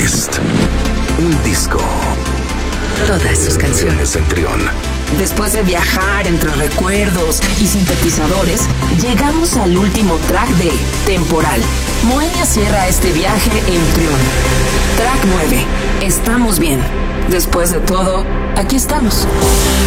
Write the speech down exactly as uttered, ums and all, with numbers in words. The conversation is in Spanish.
Playlist. Un disco. Todas sus canciones. En Trión. Después de viajar entre recuerdos y sintetizadores, llegamos al último track de Temporal. Moenia cierra este viaje en Trión. Track nueve. Estamos bien. Después de todo, aquí estamos.